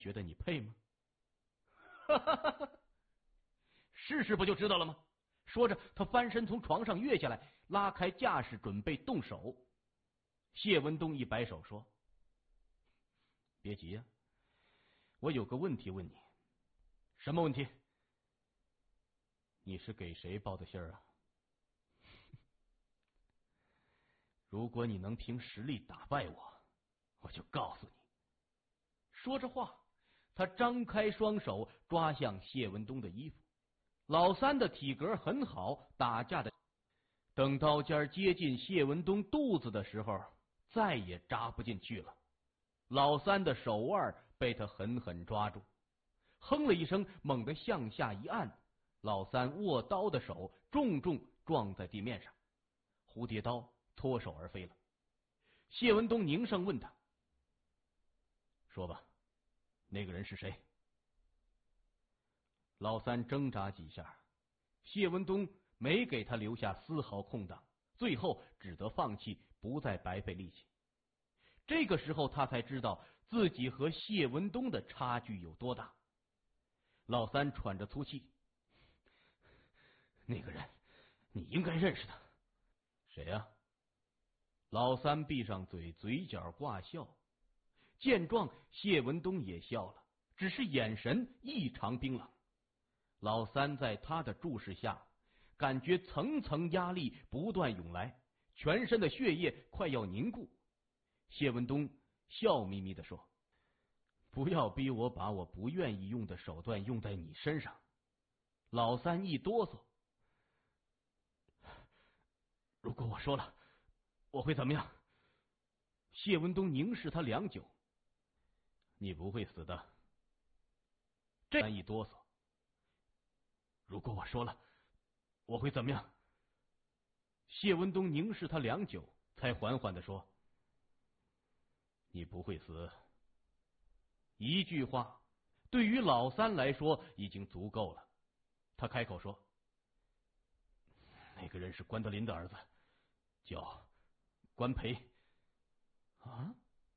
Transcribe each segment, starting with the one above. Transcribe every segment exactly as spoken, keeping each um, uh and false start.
觉得你配吗？哈哈哈哈，试试不就知道了吗？说着，他翻身从床上跃下来，拉开架势准备动手。谢文东一摆手说：“别急呀、啊，我有个问题问你。”“什么问题？”“你是给谁报的信儿啊？”“如果你能凭实力打败我，我就告诉你。”说着话，他张开双手抓向谢文东的衣服。老三的体格很好，打架的等刀尖接近谢文东肚子的时候，再也扎不进去了。老三的手腕被他狠狠抓住，哼了一声，猛地向下一按，老三握刀的手重重撞在地面上，蝴蝶刀脱手而飞了。谢文东凝声问他：“说吧，那个人是谁？”老三挣扎几下，谢文东没给他留下丝毫空档，最后只得放弃，不再白费力气。这个时候他才知道自己和谢文东的差距有多大。老三喘着粗气：“那个人，你应该认识他。”“谁呀、啊？”老三闭上嘴，嘴角挂笑。见状，谢文东也笑了，只是眼神异常冰冷。老三在他的注视下，感觉层层压力不断涌来，全身的血液快要凝固。谢文东笑眯眯地说：“不要逼我把我不愿意用的手段用在你身上。”老三一哆嗦：“如果我说了，我会怎么样？”谢文东凝视他良久：“你不会死的。”这一哆嗦：“如果我说了，我会怎么样？”谢文东凝视他良久，才缓缓地说：“你不会死。”一句话对于老三来说已经足够了。他开口说：“那个人是关德林的儿子，叫关培。”“啊？”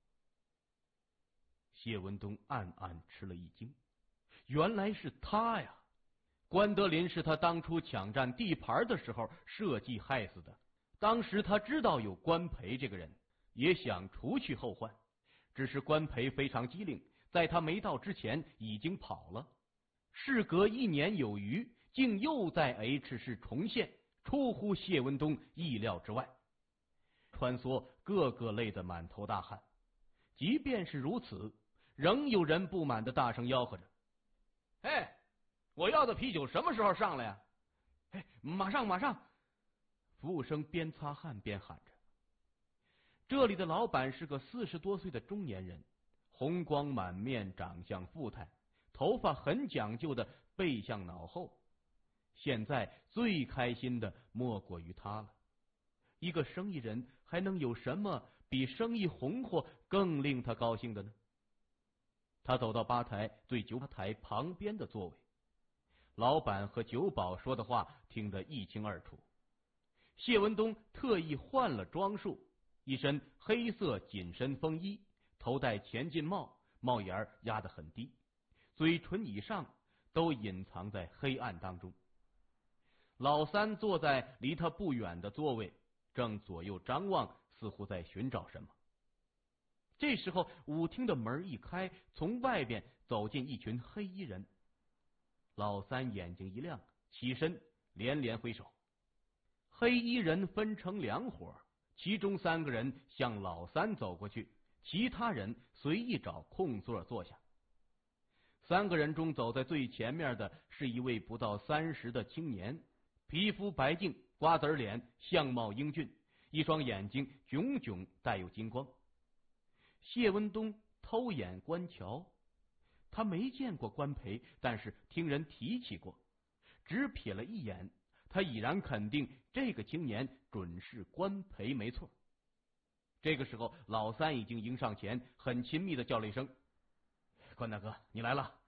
谢文东暗暗吃了一惊，原来是他呀！关德林是他当初抢占地盘的时候设计害死的。当时他知道有关培这个人，也想除去后患，只是关培非常机灵，在他没到之前已经跑了。事隔一年有余，竟又在 H 市重现，出乎谢文东意料之外。穿梭个个累得满头大汗，即便是如此，仍有人不满的大声吆喝着：“哎，我要的啤酒什么时候上来呀？”“哎，马上马上！”服务生边擦汗边喊着。这里的老板是个四十多岁的中年人，红光满面，长相富态，头发很讲究的背向脑后。现在最开心的莫过于他了。一个生意人还能有什么比生意红火更令他高兴的呢？他走到吧台最酒台旁边的座位，老板和酒保说的话听得一清二楚。谢文东特意换了装束，一身黑色紧身风衣，头戴前进帽，帽檐压得很低，嘴唇以上都隐藏在黑暗当中。老三坐在离他不远的座位，正左右张望，似乎在寻找什么。这时候舞厅的门一开，从外边走进一群黑衣人。老三眼睛一亮，起身连连挥手。黑衣人分成两伙，其中三个人向老三走过去，其他人随意找空座坐下。三个人中走在最前面的是一位不到三十的青年，皮肤白净，瓜子脸，相貌英俊，一双眼睛炯炯带有金光。谢文东偷眼观瞧，他没见过关培，但是听人提起过，只瞥了一眼，他已然肯定这个青年准是关培没错。这个时候老三已经迎上前，很亲密的叫了一声：“关大哥，你来了。”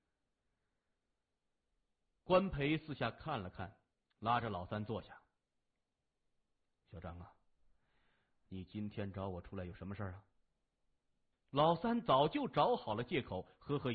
关培四下看了看，拉着老三坐下：“小张啊，你今天找我出来有什么事啊？” 老三早就找好了借口，呵呵